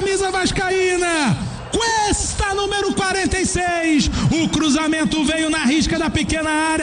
camisa vascaína. Cuesta, número 46. O cruzamento veio na risca da pequena área.